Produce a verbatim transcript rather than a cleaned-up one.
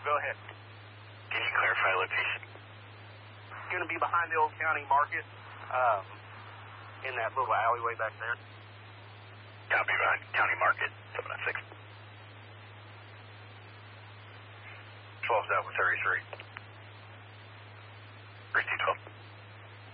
Go ahead. Can you clarify location? It's going to be behind the old county market, um, in that little alleyway back there. Copy, behind county market, seven nine six. twelve seven thirty-three. three two twelve.